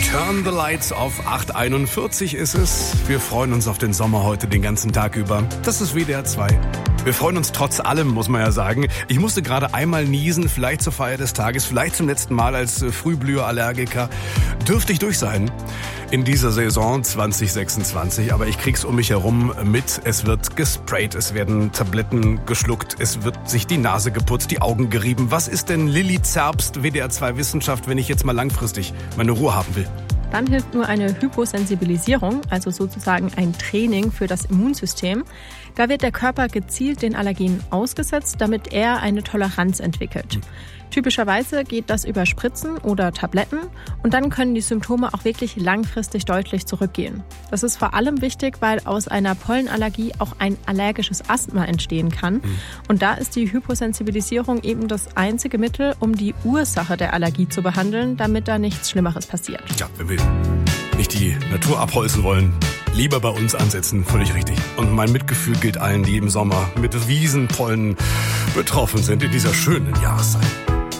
Turn the Lights off, 8:41 ist es. Wir freuen uns auf den Sommer heute den ganzen Tag über. Das ist WDR 2. Wir freuen uns trotz allem, muss man ja sagen. Ich musste gerade einmal niesen, vielleicht zur Feier des Tages, vielleicht zum letzten Mal als Frühblüherallergiker. Dürfte ich durch sein in dieser Saison 2026, aber ich krieg's um mich herum mit. Es wird gesprayt, es werden Tabletten geschluckt, es wird sich die Nase geputzt, die Augen gerieben. Was ist denn Lilly Zerbst, WDR 2 Wissenschaft, wenn ich jetzt mal langfristig meine Ruhe haben will? Dann hilft nur eine Hyposensibilisierung, also sozusagen ein Training für das Immunsystem. Da wird der Körper gezielt den Allergenen ausgesetzt, damit er eine Toleranz entwickelt. Typischerweise geht das über Spritzen oder Tabletten und dann können die Symptome auch wirklich langfristig deutlich zurückgehen. Das ist vor allem wichtig, weil aus einer Pollenallergie auch ein allergisches Asthma entstehen kann. Und da ist die Hyposensibilisierung eben das einzige Mittel, um die Ursache der Allergie zu behandeln, damit da nichts Schlimmeres passiert. Ja, wenn wir nicht die Natur abholzen wollen, lieber bei uns ansetzen, völlig richtig. Und mein Mitgefühl gilt allen, die im Sommer mit Wiesenpollen betroffen sind in dieser schönen Jahreszeit.